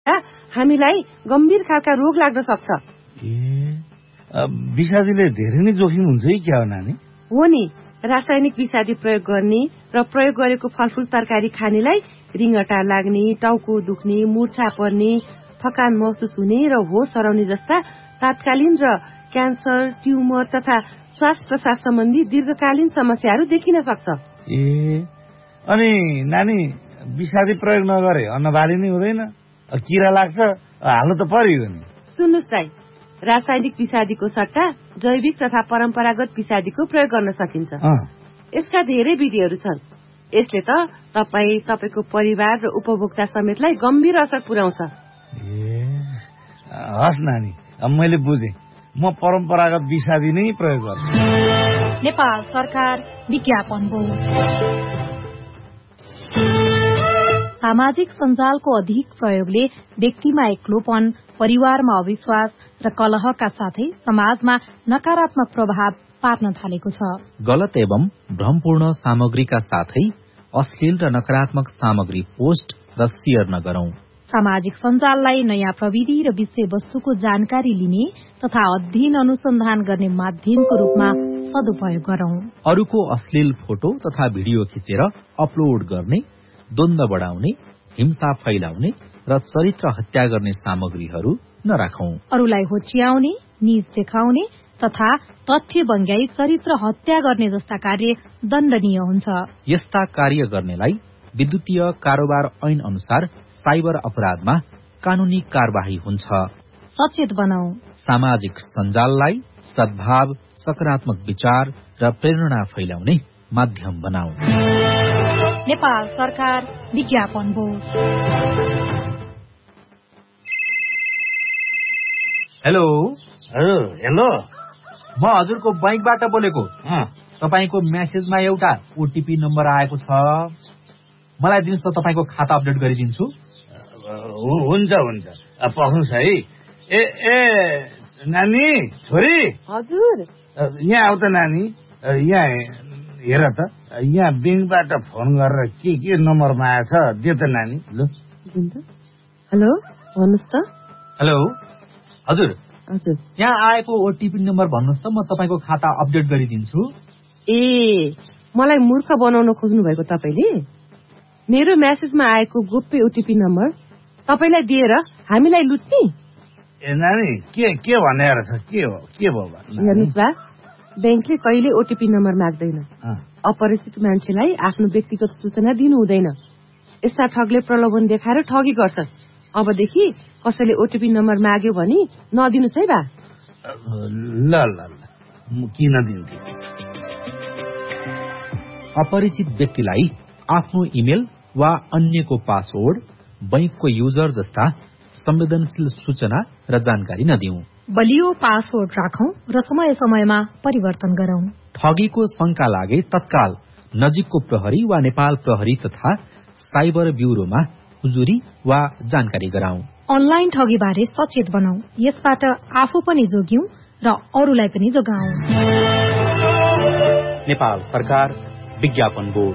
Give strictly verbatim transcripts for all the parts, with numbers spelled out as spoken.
हामीलाई गम्भीर खालका रोग लाग्न सक्छ। ए विषादीले धेरै नै जोखिम हुन्छ है क्या हो नानी? हो नि, रासायनिक विषादी प्रयोग गर्ने र प्रयोग गरेको फलफुल तरकारी खानेलाई रिङ्गटा लाग्ने, टाउको दुख्ने, मूर्छा पर्ने, थकान महसुस हुने र होस हराउने जस्ता तात्कालीन र क्यान्सर, ट्युमर तथा श्वास प्रश्वास सम्बन्धी दीर्घकालीन समस्याहरू देखिन सक्छ। ए अनि नानी विषादी प्रयोग नगरे अन्नबाली नै हुँदैन, किरा लाग्छ, हाल्नु त पर्यो नि। सुन्नुस् दाइ, रासायनिक विषादीको सट्टा जैविक तथा परम्परागत विषादीको प्रयोग गर्न सकिन्छ। यसका धेरै विधिहरू छन्। यसले त तपाईँ, तपाईँको परिवार र उपभोक्ता समेतलाई गम्भीर असर पुर्याउँछ। ए हस् नानी, अब मैले बुझेँ। म परम्परागत विषादी नै प्रयोग गर्छु। नेपाल सरकार विज्ञापन बोर्ड। सामाजिक सञ्जालको अधिक प्रयोगले व्यक्तिमा एक्लोपन, परिवारमा अविश्वास र कलहका साथै समाजमा नकारात्मक प्रभाव पार्न थालेको छ। गलत एवं भ्रमपूर्ण सामग्रीका साथै अश्लील र नकारात्मक सामग्री पोस्ट र शेयर नगरौं। सामाजिक सञ्जाललाई नयाँ प्रविधि र विषयवस्तुको जानकारी लिने तथा अध्ययन अनुसन्धान गर्ने माध्यमको रूपमा सदुपयोग गरौं। अरूको अश्लील फोटो तथा भिडियो खिचेर अपलोड गर्ने, द्वन्द्व बढाउने, हिंसा फैलाउने र चरित्र हत्या गर्ने सामग्रीहरू नराखौं। अरूलाई होच्याउने, नीच देखाउने तथा तथ्य बङ्ग्याई चरित्र हत्या गर्ने जस्ता कार्य दण्डनीय हुन्छ। यस्ता कार्य गर्नेलाई विद्युतीय कारोबार ऐन अनुसार साइबर अपराधमा कानूनी कार्यवाही हुन्छ। सचेत बनाऊ। सामाजिक सञ्जाललाई सद्भाव, सकारात्मक विचार र प्रेरणा फैलाउने माध्यम बनाऊ। नेपाल सरकार विज्ञापन बोर्ड। हेलो हजुर, हेलो, म हजुरको बैंकबाट बोलेको। तपाईको मेसेजमा एउटा ओटीपी नम्बर आएको छ, मलाई दिनुहोस् त, तपाईको खाता अपडेट गरिदिन्छु। हुन्छ हुन्छ, पख्नुहोस् है। ए ए नानी, छोरी। हजुर, यहाँ आऊ त नानी। यहाँ हेर त, यहाँ ब्याङ्कबाट फोन गरेर के के नम्बरमा आएछ, दे त नानी। ल हेलो, भन्नुहोस् त। हेलो हजुर, हजुर, यहाँ आएको ओटीपी नम्बर भन्नुहोस् त, म तपाईँको खाता अपडेट गरिदिन्छु। ए मलाई मूर्ख बनाउन खोज्नु भएको तपाईँले? मेरो मेसेजमा आएको गोप्य ओटीपी नम्बर तपाईँलाई दिएर हामीलाई लुट्ने? ए नानी, के के भनेर छ? के हो, के भयो? हेर्नुहोस् बा, ब्याङ्कले कहिले ओटीपी नम्बर माग्दैन। अपरिचित मान्छेलाई आफ्नो व्यक्तिगत सूचना दिनु हुँदैन। यस्ता ठगले प्रलोभन देखाएर ठगी गर्छ। अबदेखि कसैले ओटीपी नम्बर माग्यो भने नदिनुहोस् है बा। ल ल ल, किन दिन्थे? अपरिचित व्यक्तिलाई आफ्नो इमेल वा अन्यको पासवर्ड, बैंकको युजर जस्ता संवेदनशील सूचना र जानकारी नदिऊ। बलियो पासवर्ड राखौं र समय समयमा परिवर्तन गरौं। ठगीको शंका लागे तत्काल नजिकको प्रहरी वा नेपाल प्रहरी तथा साइबर ब्यूरोमा हुजुरी वा जानकारी गराऊ। अनलाइन ठगी बारे सचेत बनाऊ। यसबाट आफू पनि जोग्यौं र अरूलाई पनि जोगाऊ। नेपाल सरकार विज्ञापन बोर्ड।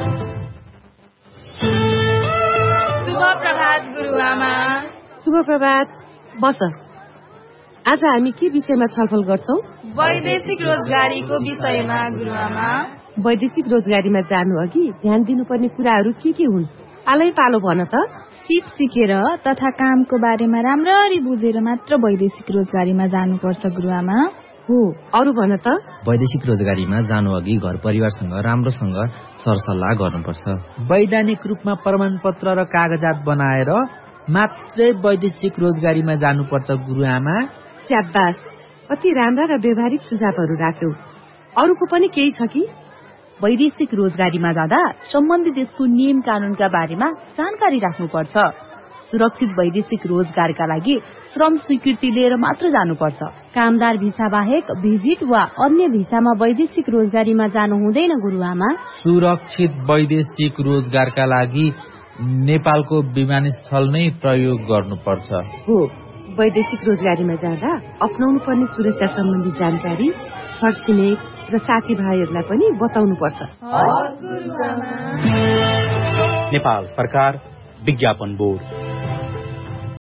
शुभ प्रभात गुरुआमा। शुभ प्रभात। बस, आज हामी के विषयमा छलफल गर्छौं? वैदेशिक रोजगारीको विषयमा गुरुआमा। वैदेशिक रोजगारीमा जानु अघि ध्यान दिनुपर्ने कुराहरू के के हुन्? पालै पालो भन त। सिप सिकेर तथा कामको बारेमा राम्ररी बुझेर मात्र वैदेशिक रोजगारीमा जानुपर्छ गुरुआमा। हो, अरू भन त। वैदेशिक रोजगारीमा जानु अघि घर परिवारसँग राम्रोसँग सरसल्लाह गर्नुपर्छ। वैधानिक रूपमा प्रमाणपत्र र कागजात बनाएर मात्रै वैदेशिक रोजगारीमा जानुपर्छ गुरुआमा। स्याबास, कति राम्रा र व्यवहारिक सुझावहरू राख्यौ। अरूको पनि केही छ कि? वैदेशिक रोजगारीमा जाँदा सम्बन्धित देशको नियम कानूनका बारेमा जानकारी राख्नुपर्छ। सुरक्षित वैदेशिक रोजगारका लागि श्रम स्वीकृति लिएर मात्र जानुपर्छ। कामदार भिसा बाहेक भिजिट वा अन्य भिसामा वैदेशिक रोजगारीमा जानु हुँदैन गुरुआमा। सुरक्षित वैदेशिक रोजगारका लागि नेपालको विमानस्थल नै प्रयोग गर्नुपर्छ। हो, वैदेशिक रोजगारीमा जाँदा अपनाउनु पर्ने सुरक्षा सम्बन्धी जानकारी छरछिमेक र साथीभाइहरूलाई पनि बताउनु पर्छ। नेपाल सरकार विज्ञापन बोर्ड।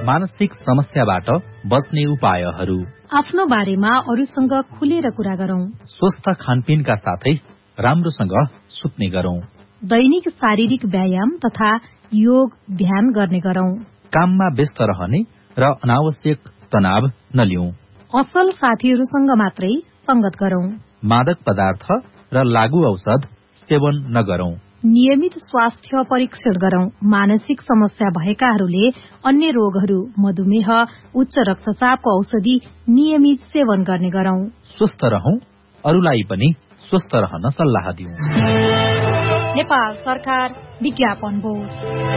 मानसिक समस्याबाट बच्ने उपायहरू। आफ्नो बारेमा अरूसँग खुलेर कुरा गरौं। स्वस्थ खानपिनका साथै राम्रोसँग सुत्ने गरौं। दैनिक शारीरिक व्यायाम तथा योग ध्यान गर्ने गरौं। काममा व्यस्त रहने र अनावश्यक तनाव नलिउँ। असल साथीहरूसँग मात्रै संगत गरौं। मादक पदार्थ र लागू औषध सेवन नगरौं। नियमित स्वास्थ्य परीक्षण गरौं। मानसिक समस्या भएकाहरूले अन्य रोगहरू, मधुमेह, उच्च रक्तचापको औषधि नियमित सेवन गर्ने गरौं। स्वस्थ रहौं, अरूलाई पनि स्वस्थ रहन सल्लाह दिउँ। नेपाल सरकार विज्ञापन बोर्ड।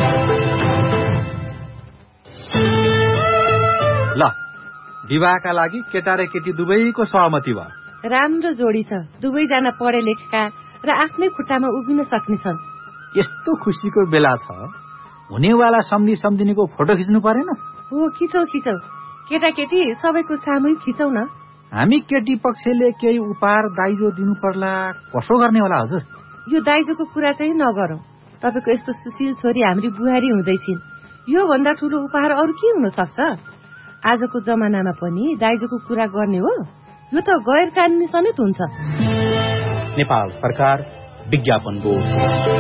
ल, विवाहका लागि केटा र केटी दुवैको सहमति भयो। राम्रो जोडी छ। दुवैजना पढे लेखेका र आफ्नै खुट्टामा उभिन सक्ने छन्। यस्तो खुसीको बेला छ, हुनेवाला सम्धि सम्धिनीको फोटो खिच्नु परेन? हो, खिचौ खिचौ। केटाकेटी सबैको सामूहिक खिचौ न। हामी केटी पक्षले केही उपहार दाइजो दिनु पर्ला, कसो गर्ने होला हजुर? यो दाइजोको कुरा चाहिँ नगरौं। तपाईको यस्तो सुशील छोरी हाम्री बुहारी हुँदैछिन्, यो भन्दा ठूलो उपहार अरू के हुन सक्छ? आजको जमानामा पनि दाइजोको कुरा गर्ने हो? यो त गैर कानूनी समेत हुन्छ। नेपाल सरकार विज्ञापन बोर्ड।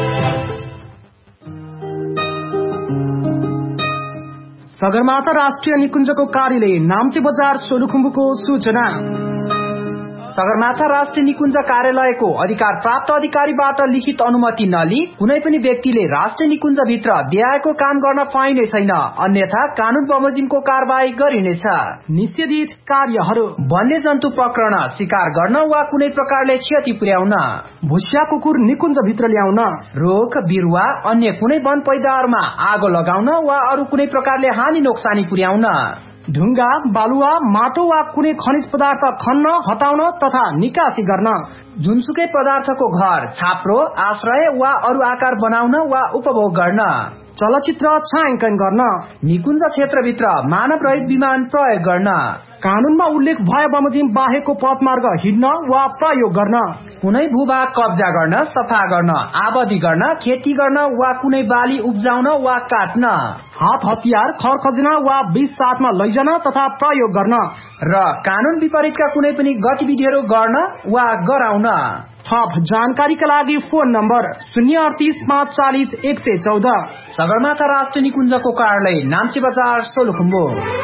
सगरमाथा राष्ट्रिय निकुञ्जको कार्यालय नाम्चे बजार सोलुखुम्बुको सूचना। सगरमाथा राष्ट्रिय निकुञ्ज कार्यालयको अधिकार प्राप्त अधिकारीबाट लिखित अनुमति नलिई कुनै पनि व्यक्तिले राष्ट्रिय निकुञ्ज भित्र देहायको काम गर्न पाइने छैन, अन्यथा कानून बमोजिमको कारबाही गरिनेछ। निषेधित कार्यहरू: वन्य जन्तु पक्रन, शिकार गर्न वा कुनै प्रकारले क्षति पुर्याउन, भुस्या कुकुर निकुञ्ज भित्र ल्याउन, रुख बिरुवा अन्य कुनै वन पैदाहरूमा आगो लगाउन वा अरू कुनै प्रकारले हानि नोक्सानी पुर्याउन, ढुङ्गा, बालुवा, माटो वा कुनै खनिज पदार्थ खन्न, हटाउन तथा निकासी गर्न, जुनसुकै पदार्थको घर, छाप्रो, आश्रय वा अरू आकार बनाउन वा उपभोग गर्न, चलचित्र छायाङ्कन गर्न, निकुञ्ज क्षेत्रभित्र मानव रहित विमान प्रयोग गर्न, कानूनमा उल्लेख भए बमोजिम बाहेकको पथमार्ग हिँड्न वा प्रयोग गर्न, कुनै भूभाग कब्जा गर्न, सफा गर्न, आबादी गर्न, खेती गर्न वा कुनै बाली उब्जाउन वा काट्न, हात हतियार, खरखजना वा विष साथमा लैजान तथा प्रयोग गर्न र कानून विपरीतका कुनै पनि गतिविधिहरू गर्न वा गराउन। थप जानकारीका लागि फोन नम्बर शून्य अडतिस पाँच चालिस एक सय चौध। सगरमाथा राष्ट्रिय निकुञ्जको कार्यालय नाम्चे बजार सोलुखुम्बु।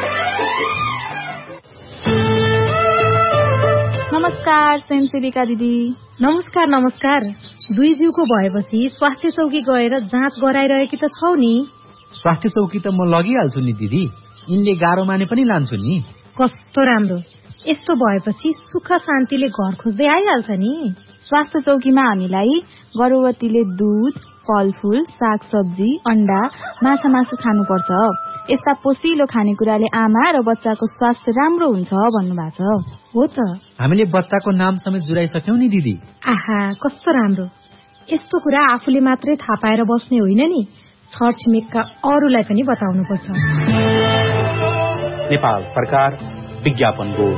नमस्कार स्वयंसेविका दिदी। नमस्कार नमस्कार। दुई जिउको भएपछि स्वास्थ्य चौकी गएर जाँच गराइरहेकी त छौ नि? स्वास्थ्य चौकी त म लगिहाल्छु नि दिदी, यिनले गाह्रो माने पनि लान्छु नि। कस्तो राम्रो। यस्तो भएपछि सुख शान्तिले घर खोज्दै आइहाल्छ नि। स्वास्थ्य चौकीमा हामीलाई गर्भवतीले दूध, फलफूल, सागसब्जी, अण्डा, माछा मासु खानुपर्छ। यस्ता पोषिलो खानेकुराले आमा र बच्चाको स्वास्थ्य राम्रो हुन्छ भन्नुभएको छ। हो त, हामीले बच्चाको नाम समेत जुराइसक्यौं नि दिदी। आहा, कस्तो राम्रो। यस्तो कुरा आफूले मात्रै थाहा पाएर बस्ने होइन नि, छरछिमेकका अरूलाई पनि बताउनुपर्छ। नेपाल सरकार विज्ञापन बोर्ड।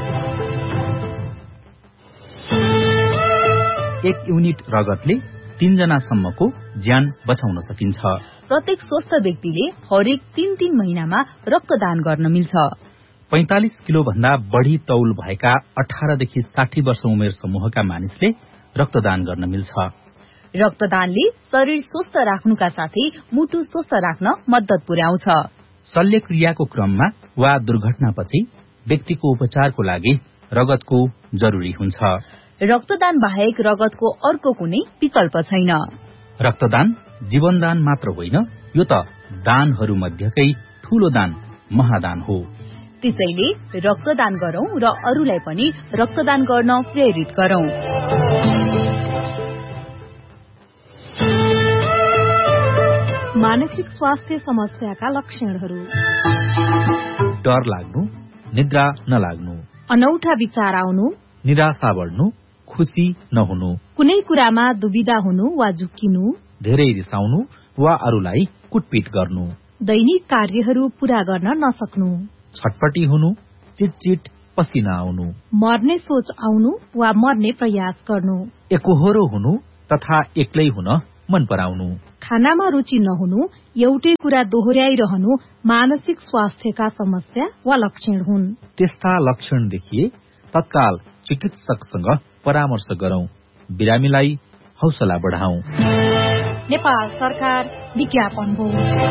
एक युनिट रगतले तीनजनासम्मको ज्यान बचाउन सकिन्छ। प्रत्येक स्वस्थ व्यक्तिले हरेक तीन तीन महिनामा रक्तदान गर्न मिल्छ। पैंतालिस किलो भन्दा बढ़ी तौल भएका अठारदेखि साठी वर्ष उमेर समूहका मानिसले रक्तदान गर्न मिल्छ। रक्तदानले शरीर स्वस्थ राख्नुका साथै मुटु स्वस्थ राख्न मद्दत पुर्याउँछ। शल्यक्रियाको क्रममा वा दुर्घटनापछि व्यक्तिको उपचारको लागि रगतको जरुरी हुन्छ। रक्तदान बाहेक रगतको अर्को कुनै विकल्प छैन। रक्तदान जीवनदान मात्र होइन, यो त दानहरू मध्येकै ठूलो दान, महादान हो। त्यसैले रक्तदान गरौं र अरूलाई पनि रक्तदान गर्न प्रेरित गरौं। मानसिक स्वास्थ्य समस्याका लक्षणहरू: डर लाग्नु, निद्रा नलाग्नु, अनौठा विचार आउनु, निराशा बढ्नु, खुशी नहुनु, कुनै कुरामा दुविधा हुनु वा झुक्किनु, धेरै रिसाउनु वा अरूलाई कुटपिट गर्नु, दैनिक कार्यहरू पूरा गर्न नसक्नु, छटपटी हुनु, चिटचिट पसिना आउनु, मर्ने सोच आउनु वा मर्ने प्रयास गर्नु, एकोहोरो हुनु तथा एक्लै हुन मन पराउनु। खानामा रुचि नहुनु, एउटै कुरा दोहोर्याइरहनु मानसिक स्वास्थ्यका समस्या वा लक्षण हुन्। त्यस्ता लक्षण देखिए तत्काल चिकित्सकसँग परामर्श गरौं, बिरामीलाई हौसला बढाउँ। नेपाल सरकार विज्ञापन बोर्ड।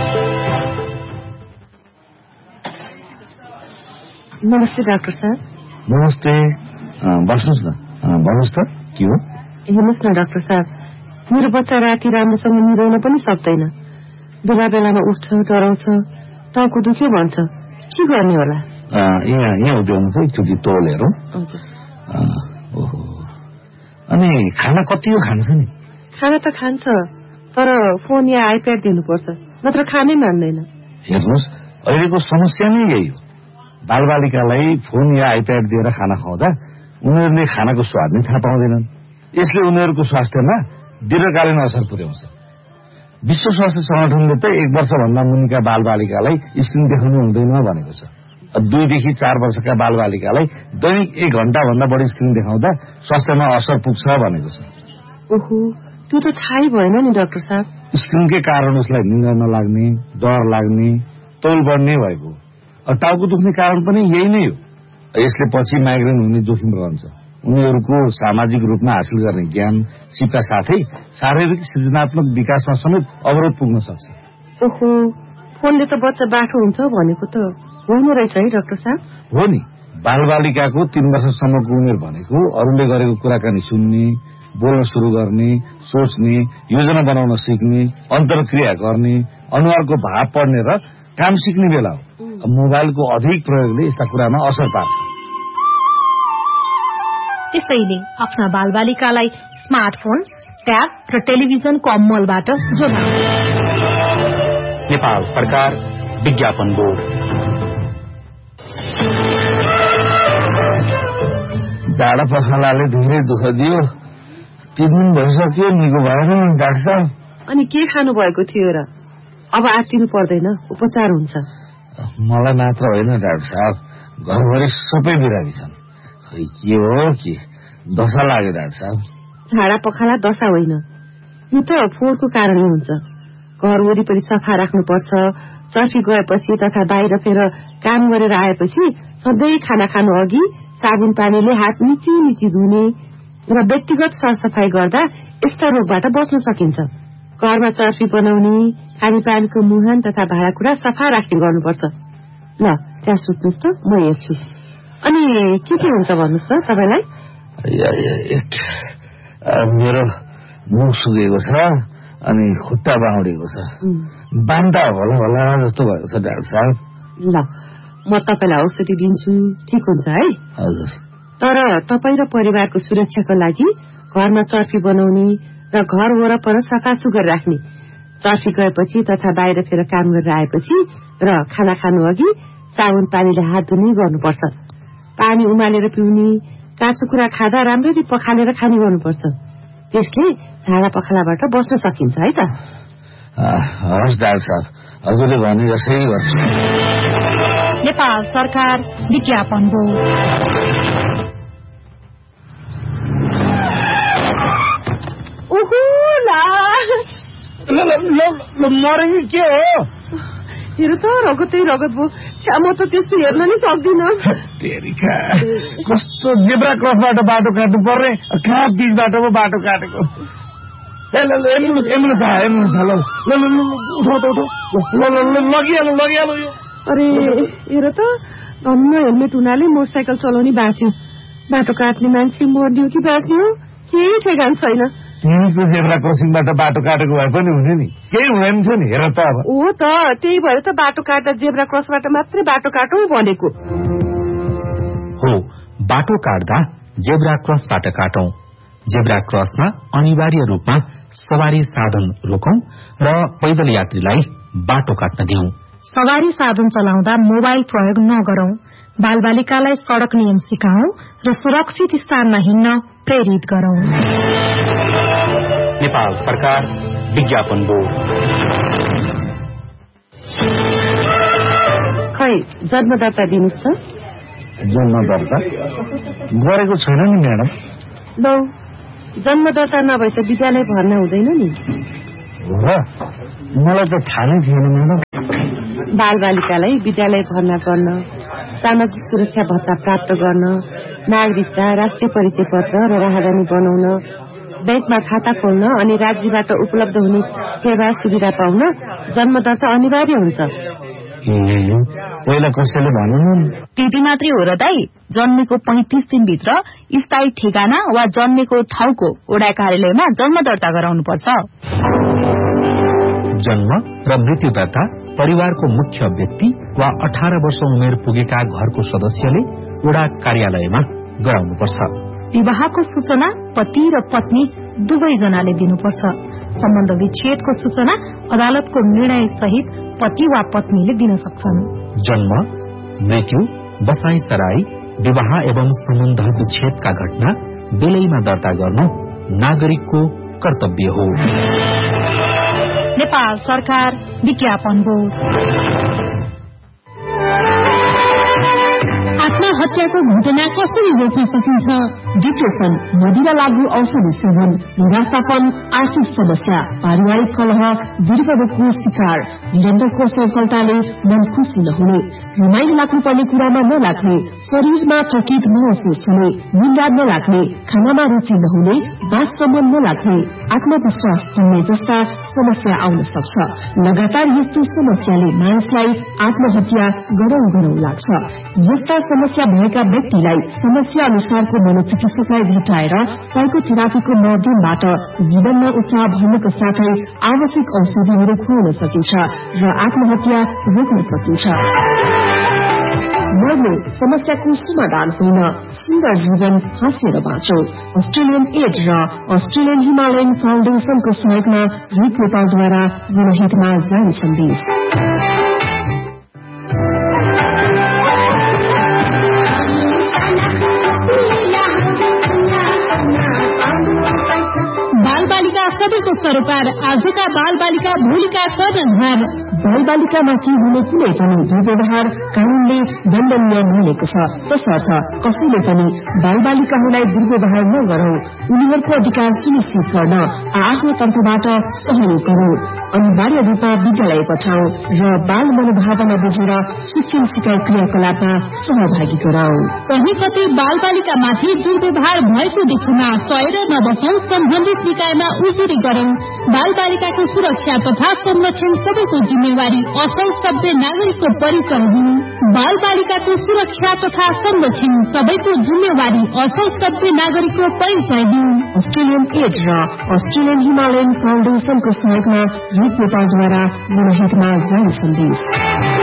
नमस्ते डाक्टर साहब। नमस्ते, बस्नुहोस् न। भन्नुहोस् त के हो? हेर्नुहोस् न डाक्टर साहब, मेरो बच्चा राति राम्रोसँग निदाउन पनि सक्दैन। बेला बेलामा उठ्छ, डराउँछ, टाउको दुख्यो भन्छ। के गर्ने होला? यहाँ यहाँ उठ्याउनु त एकचोटि तौल हेरौँ। हजुर। ओहो, अनि खाना कति हो खान्छ नि? खाना त खान्छ, तर फोन या आइप्याड दिनुपर्छ, नत्र खानै मान्दैन। हेर्नुहोस्, अहिलेको समस्या नै यही हो। बालबालिकालाई फोन या आइप्याड दिएर खाना खुवाउँदा उनीहरूले खानाको स्वाद नै थाहा पाउँदैनन्। यसले उनीहरूको स्वास्थ्यमा दीर्घकालीन असर पुर्याउँछ। विश्व स्वास्थ्य संगठनले त एक वर्षभन्दा मुनिका बालबालिकालाई स्क्रिन देखाउनु हुँदैन भनेको छ। दुईदेखि चार वर्षका बालबालिकालाई दैनिक एक घण्टा भन्दा बढी स्क्रिन देखाउँदा स्वास्थ्यमा असर पुग्छ भनेको छ। ओहो, त्यो त थाहै भएन नि डाक्टर साहब। स्क्रिनकै कारण उसलाई निद्रा नलाग्ने, डर लाग्ने, तौल बढ्ने भएको। टाउको दुख्ने कारण पनि यही नै हो। यसले पछि माइग्रेन हुने जोखिम रहन्छ। उनीहरूको सामाजिक रूपमा हासिल गर्ने ज्ञान सिपका साथै शारीरिक सृजनात्मक विकासमा समेत अवरोध पुग्न सक्छ। ओहो, फोनले त बच्चा बाठो हुन्छ भनेको त होइन रहेछ है डाक्टर साहब? हो नि, बालबालिकाको तीन वर्षसम्मको उमेर भनेको अरूले गरेको कुराकानी सुन्ने, बोल्न सुरु गर्ने, सोच्ने, योजना बनाउन सिक्ने, अन्तर्क्रिया गर्ने, अनुहारको भाव पढ्ने र काम सिक्ने बेला हो। मोबाइलको अधिक प्रयोगले यस्ता कुरामा असर पार्छ। त्यसैले आफ्ना बालबालिकालाई स्मार्टफोन, ट्याब र टेलिभिजनको अमलबाट जोगाउनु। नेपाल सरकार विज्ञापन बोर्ड। डाँडा पखालाले धेरै दुःख दियो, तीन दिन भइसक्यो, निको भएन डाक्टर साहब। अनि के खानु भएको थियो र? अब आत्तिनु पर्दैन, उपचार हुन्छ। मलाई मात्र होइन डाक्टर साहब, घरभरि सबै बिरामी छन्। खै के हो कि दशा लाग्यो डाक्टर साहब। झाडा पखाला दशा होइन, यो त फोहोरको कारणले हुन्छ। घर वरिपरि सफा राख्नुपर्छ। चर्फी गएपछि तथा बाहिर फेर काम गरेर आएपछि सधैँ खाना खानु अघि साबुन पानीले हात मिची मिची धुने र व्यक्तिगत सरसफाई गर्दा यस्ता रोगबाट बच्न सकिन्छ। घरमा चर्फी बनाउने, खानेपानीको मुहान तथा भाँडाकुँडा सफा राख्ने गर्नुपर्छ। ल त्यहाँ सुत्नुहोस् त, म हेर्छु। अनि के के हुन्छ भन्नुहोस् त तपाईँलाई? मेरो मुख सुकेको छ, अनि खुट्टा बाउडेको छ, बान्दा होला होला जस्तो भएको छ डाक्टर साहब। ल म तपाईँलाई औषधि दिन्छु, ठिक हुन्छ है? हजुर। तर तपाईँ र परिवारको सुरक्षाको लागि घरमा चर्फी बनाउने र घर वरपर सफा सुग्घर राख्ने, चर्फी गएपछि तथा बाहिर फेर काम गरेर आएपछि र खाना खानु अघि साबुन पानीले हात धुने गर्नुपर्छ। पानी उमालेर पिउने, काँचो कुरा खाँदा राम्ररी पखालेर खाने गर्नुपर्छ। त्यसले झाडा पखालाबाट बस्न सकिन्छ है त। हस् डाक्टर साहब, हजुरले भने जसै गर्छु। नेपाल सरकार विज्ञापन बोर्ड। मरे के हो? हेर त रगतै रगत भयो। म त त्यस्तो हेर्न नै सक्दिनँ। कस्तो जेब्रा क्रसबाट बाटो काट्नु पर्ने, कहाँ बिचबाट पो बाटो काटेको। लगिहाल्नु लगिहाल्नु। अरे हेर त, धन्न हेलमेट हुनाले मोटरसाइकल चलाउने बाँच्यो। बाटो काट्ने मान्छे मर्ने हो कि बाँच्ने हो केही ठेगान छैन। तिमीको जेब्रा क्रसिङबाट बाटो काटेको भए पनि हुने नि, केही हुँदैन थियो नि। हेर त अब। हो त, त्यही भएर त बाटो काट्दा जेब्रा क्रसबाट मात्रै बाटो काटौँ भनेको हो। बाटो काट्दा जेब्रा क्रसबाट काटौं। जेब्रा क्रसमा अनिवार्य रूपमा सवारी साधन रोकौं र पैदल यात्रीलाई बाटो काट्न दिउँ। सवारी साधन चलाउँदा मोबाइल प्रयोग नगरौं। बालबालिकालाई सड़क नियम सिकाउँ र सुरक्षित स्थानमा हिँड्न प्रेरित गरौं। नेपाल सरकार विज्ञापन बोर्ड। खै जन्मदर्ता दिनुहोस् त। जन्मदर्ता गरेको छैन नि म्याडम। लौ, जन्मदर्ता नभए त विद्यालय भर्ना हुँदैन नि। हो र मलाई त थाहा नै थिएन म्याडम। बालबालिकालाई विद्यालय भर्ना गर्न, सामाजिक सुरक्षा भत्ता प्राप्त गर्न, नागरिकता, राष्ट्रिय परिचय पत्र र राहदानी बनाउन, ब्याङ्कमा खाता खोल्न अनि राज्यबाट उपलब्ध हुने सेवा सुविधा पाउन जन्म दर्ता अनिवार्य हुन्छ। पहिला कसैले भन्नु त्यति मात्रै हो र दाई? जन्मेको पैंतिस दिनभित्र स्थायी ठेगाना वा जन्मेको ठाउँको वडा कार्यालयमा जन्म दर्ता गराउनुपर्छ। जन्म र मृत्यु दर्ता परिवारको मुख्य व्यक्ति वा अठार वर्ष उमेर पुगेका घरको सदस्यले वडा कार्यालयमा गराउनुपर्छ। विवाहको सूचना पति र पत्नी दुवैजनाले दिनुपर्छ। सम्बन्ध विच्छेदको सूचना अदालतको निर्णय सहित पति वा पत्नीले दिन सक्छन्। जन्म, मृत्यु, बसाई सराई, विवाह एवं सम्बन्ध विच्छेदका घटना बेलैमा दर्ता गर्नु नागरिकको कर्तव्य हो। नेपाल सरकार विज्ञापन बोर्ड। आत्महत्याको घटना कसरी रोक्न सकिन्छ? डिप्रेसन, मदिरा लागू औषधि सेवन, निराशापन, आर्थिक समस्या, पारिवारिक कलह, दीर्घरोगको शिकार, निरन्तरको सफलताले मन खुसी नहुने, रमाइलो लाग्नुपर्ने कुरामा नलाग्ने, शरीरमा थकित महसुस हुने, निन्दा नलाग्ने, खानामा रुचि नहुने, बाससम्म नलाग्ने, आत्मविश्वास हुने जस्ता समस्या आउन सक्छ। लगातार यस्तो समस्याले मानिसलाई आत्महत्या गरौं गरौं लाग्छ। यस्ता समस्या भएका व्यक्तिलाई समस्या अनुसारको मनोचिकित्सकलाई भेटाएर साइकोथेरापीको माध्यमबाट जीवनमा उत्साह भर्नुको साथै आवश्यक औषधिहरू खुवाउन सकिन्छ र आत्महत्या रोक्न सकिन्छ। मर्नु समस्याको समाधान होइन, सुन्दर जीवन हाँसेर बाँचो। अस्ट्रेलियन एड र अस्ट्रेलियन हिमालयन फाउन्डेशनको सहयोगमा रिप नेपालद्वारा जनहितमा जारी सन्देश। बालबालिका सबैको सरोकार, आजका बालबालिका भोलिका सर्जनहार। बालबालिकामाथि हुने कुनै पनि दुर्व्यवहार कानूनले दण्डनीय मानेको छ। तसर्थ कसैले पनि बालबालिकाहरूलाई दुर्व्यवहार नगरौं, उनीहरूको अधिकार सुनिश्चित गर्न आफ्नो तर्फबाट सहयोग गरौं, अनिवार्य रूपमा विद्यालय पठाउँ र बाल मनोभावना बुझेर शिक्षण सिकाइ क्रियाकलापमा सहभागी गराउँ। कहीँ कतै बालबालिकामाथि दुर्व्यवहार भएको देखुमा सहेर नबसौं, सम्बन्धित निकायमा उजुरी गरौं। बालबालिकाको सुरक्षा तथा संरक्षण सबैको जिम्मेवारी, असल सभ्य नागरिकको परिचय दिनु। बालबालिकाको सुरक्षा तथा संरक्षण सबैको जिम्मेवारी, असल सभ्य नागरिकको परिचय दिनु। अस्ट्रेलियन एड र अस्ट्रेलियन हिमालयन फाउन्डेशनको सहयोगमा रिप नेपालद्वारा जनहितमा जारी सन्देश।